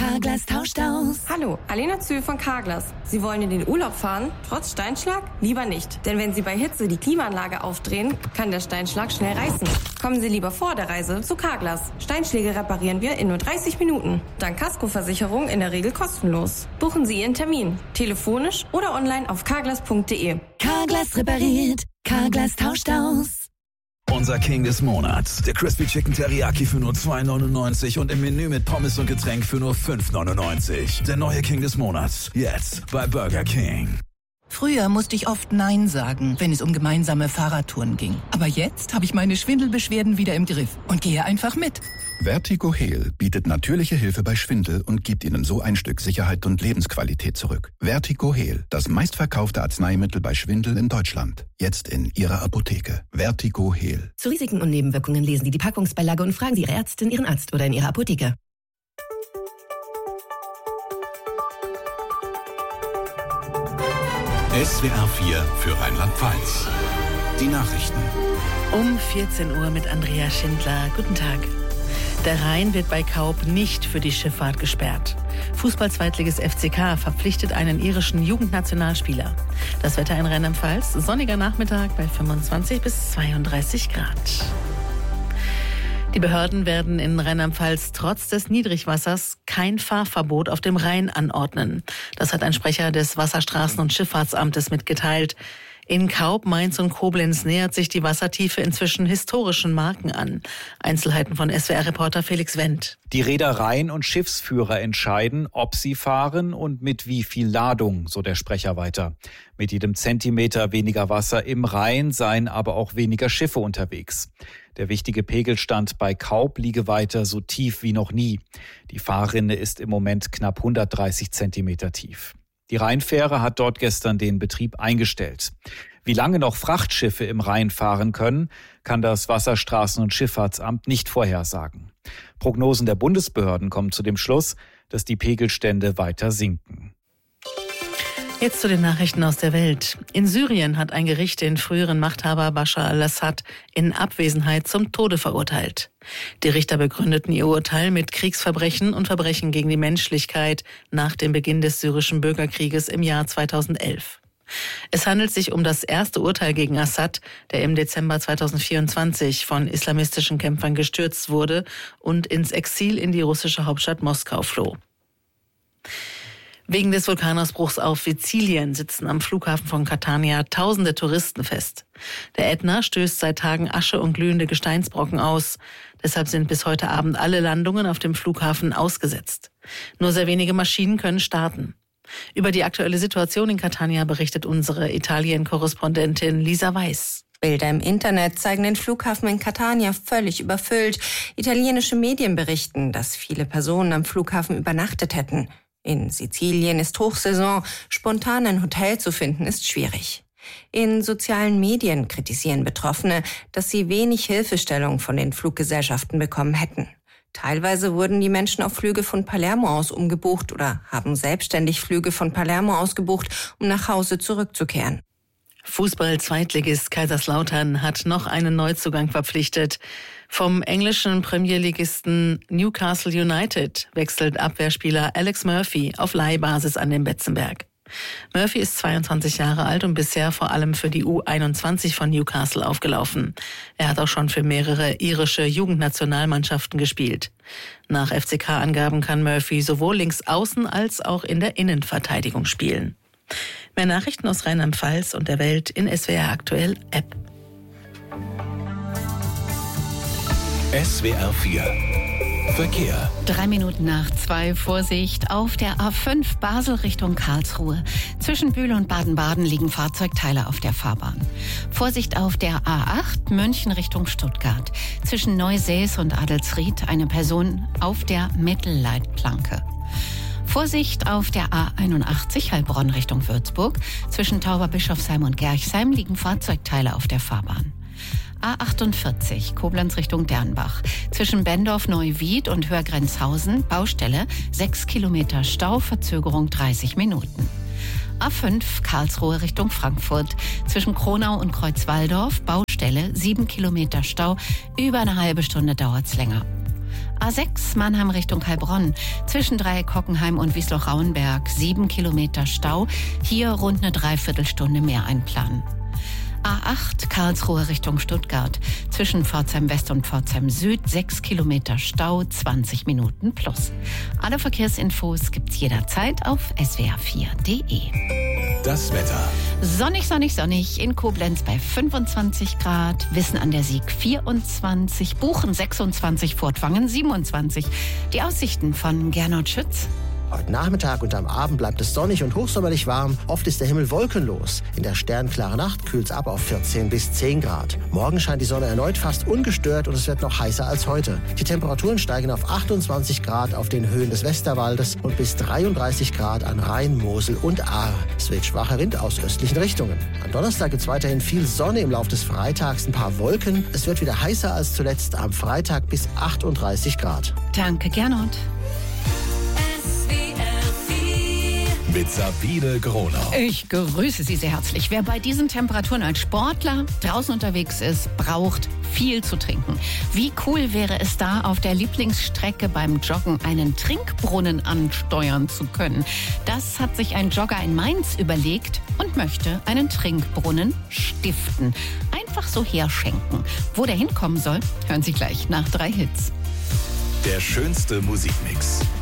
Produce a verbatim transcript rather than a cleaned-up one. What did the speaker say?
Carglass tauscht aus. Hallo, Alena Zühl von Carglass. Sie wollen in den Urlaub fahren, trotz Steinschlag? Lieber nicht. Denn wenn Sie bei Hitze die Klimaanlage aufdrehen, kann der Steinschlag schnell reißen. Kommen Sie lieber vor der Reise zu Carglass. Steinschläge reparieren wir in nur dreißig Minuten. Dank Kaskoversicherung in der Regel kostenlos. Buchen Sie Ihren Termin. Telefonisch oder online auf carglass punkt de. Carglass repariert. Carglass tauscht aus. Unser King des Monats. Der Crispy Chicken Teriyaki für nur zwei neunundneunzig und im Menü mit Pommes und Getränk für nur fünf neunundneunzig. Der neue King des Monats. Jetzt bei Burger King. Früher musste ich oft Nein sagen, wenn es um gemeinsame Fahrradtouren ging. Aber jetzt habe ich meine Schwindelbeschwerden wieder im Griff und gehe einfach mit. Vertigo Heal bietet natürliche Hilfe bei Schwindel und gibt Ihnen so ein Stück Sicherheit und Lebensqualität zurück. Vertigo Heal, das meistverkaufte Arzneimittel bei Schwindel in Deutschland. Jetzt in Ihrer Apotheke. Vertigo Heal. Zu Risiken und Nebenwirkungen lesen Sie die Packungsbeilage und fragen Sie Ihre Ärztin, Ihren Arzt oder in Ihrer Apotheke. S W R vier für Rheinland-Pfalz. Die Nachrichten. Um vierzehn Uhr mit Andrea Schindler. Guten Tag. Der Rhein wird bei Kaub nicht für die Schifffahrt gesperrt. Fußball-Zweitligist F C K verpflichtet einen irischen Jugendnationalspieler. Das Wetter in Rheinland-Pfalz, sonniger Nachmittag bei fünfundzwanzig bis zweiunddreißig Grad. Die Behörden werden in Rheinland-Pfalz trotz des Niedrigwassers kein Fahrverbot auf dem Rhein anordnen. Das hat ein Sprecher des Wasserstraßen- und Schifffahrtsamtes mitgeteilt. In Kaub, Mainz und Koblenz nähert sich die Wassertiefe inzwischen historischen Marken an. Einzelheiten von S W R-Reporter Felix Wendt. Die Reedereien und Schiffsführer entscheiden, ob sie fahren und mit wie viel Ladung, so der Sprecher weiter. Mit jedem Zentimeter weniger Wasser im Rhein seien aber auch weniger Schiffe unterwegs. Der wichtige Pegelstand bei Kaub liege weiter so tief wie noch nie. Die Fahrrinne ist im Moment knapp hundertdreißig Zentimeter tief. Die Rheinfähre hat dort gestern den Betrieb eingestellt. Wie lange noch Frachtschiffe im Rhein fahren können, kann das Wasserstraßen- und Schifffahrtsamt nicht vorhersagen. Prognosen der Bundesbehörden kommen zu dem Schluss, dass die Pegelstände weiter sinken. Jetzt zu den Nachrichten aus der Welt. In Syrien hat ein Gericht den früheren Machthaber Bashar al-Assad in Abwesenheit zum Tode verurteilt. Die Richter begründeten ihr Urteil mit Kriegsverbrechen und Verbrechen gegen die Menschlichkeit nach dem Beginn des syrischen Bürgerkrieges im Jahr zweitausendelf. Es handelt sich um das erste Urteil gegen Assad, der im Dezember zweitausendvierundzwanzig von islamistischen Kämpfern gestürzt wurde und ins Exil in die russische Hauptstadt Moskau floh. Wegen des Vulkanausbruchs auf Sizilien sitzen am Flughafen von Catania tausende Touristen fest. Der Ätna stößt seit Tagen Asche und glühende Gesteinsbrocken aus. Deshalb sind bis heute Abend alle Landungen auf dem Flughafen ausgesetzt. Nur sehr wenige Maschinen können starten. Über die aktuelle Situation in Catania berichtet unsere Italien-Korrespondentin Lisa Weiß. Bilder im Internet zeigen den Flughafen in Catania völlig überfüllt. Italienische Medien berichten, dass viele Personen am Flughafen übernachtet hätten. In Sizilien ist Hochsaison, spontan ein Hotel zu finden ist schwierig. In sozialen Medien kritisieren Betroffene, dass sie wenig Hilfestellung von den Fluggesellschaften bekommen hätten. Teilweise wurden die Menschen auf Flüge von Palermo aus umgebucht oder haben selbstständig Flüge von Palermo aus gebucht, um nach Hause zurückzukehren. Fußball-Zweitligist Kaiserslautern hat noch einen Neuzugang verpflichtet. Vom englischen Premierligisten Newcastle United wechselt Abwehrspieler Alex Murphy auf Leihbasis an den Betzenberg. Murphy ist zweiundzwanzig Jahre alt und bisher vor allem für die U einundzwanzig von Newcastle aufgelaufen. Er hat auch schon für mehrere irische Jugendnationalmannschaften gespielt. Nach F C K-Angaben kann Murphy sowohl links außen als auch in der Innenverteidigung spielen. Mehr Nachrichten aus Rheinland-Pfalz und der Welt in S W R Aktuell App. S W R vier Verkehr. Drei Minuten nach zwei. Vorsicht auf der A fünf Basel Richtung Karlsruhe. Zwischen Bühl und Baden-Baden liegen Fahrzeugteile auf der Fahrbahn. Vorsicht auf der A acht München Richtung Stuttgart. Zwischen Neusäß und Adelsried eine Person auf der Mittelleitplanke. Vorsicht auf der A einundachtzig Heilbronn Richtung Würzburg. Zwischen Tauberbischofsheim und Gerchsheim liegen Fahrzeugteile auf der Fahrbahn. A achtundvierzig Koblenz Richtung Dernbach. Zwischen Bendorf-Neuwied und Hörgrenzhausen Baustelle, sechs Kilometer Stau, Verzögerung dreißig Minuten. A fünf Karlsruhe Richtung Frankfurt. Zwischen Kronau und Kreuzwaldorf Baustelle, sieben Kilometer Stau, über eine halbe Stunde dauert's länger. A sechs Mannheim Richtung Heilbronn. Zwischen Dreieck-Hockenheim und Wiesloch-Rauenberg sieben Kilometer Stau. Hier rund eine Dreiviertelstunde mehr einplanen. A acht Karlsruhe Richtung Stuttgart. Zwischen Pforzheim West und Pforzheim Süd sechs Kilometer Stau, zwanzig Minuten plus. Alle Verkehrsinfos gibt's jederzeit auf s w r vier punkt d e. Das Wetter. Sonnig, sonnig, sonnig. In Koblenz bei fünfundzwanzig Grad. Wissen an der Sieg vierundzwanzig. Buchen sechsundzwanzig. Furtwangen siebenundzwanzig. Die Aussichten von Gernot Schütz. Heute Nachmittag und am Abend bleibt es sonnig und hochsommerlich warm. Oft ist der Himmel wolkenlos. In der sternklaren Nacht kühlt es ab auf vierzehn bis zehn Grad. Morgen scheint die Sonne erneut fast ungestört und es wird noch heißer als heute. Die Temperaturen steigen auf achtundzwanzig Grad auf den Höhen des Westerwaldes und bis dreiunddreißig Grad an Rhein, Mosel und Ahr. Es weht schwacher Wind aus östlichen Richtungen. Am Donnerstag gibt es weiterhin viel Sonne, im Laufe des Freitags ein paar Wolken. Es wird wieder heißer als zuletzt, am Freitag bis achtunddreißig Grad. Danke, Gernot. Mit Sabine Gronau. Ich grüße Sie sehr herzlich. Wer bei diesen Temperaturen als Sportler draußen unterwegs ist, braucht viel zu trinken. Wie cool wäre es da, auf der Lieblingsstrecke beim Joggen einen Trinkbrunnen ansteuern zu können? Das hat sich ein Jogger in Mainz überlegt und möchte einen Trinkbrunnen stiften. Einfach so herschenken. Wo der hinkommen soll, hören Sie gleich nach drei Hits. Der schönste Musikmix.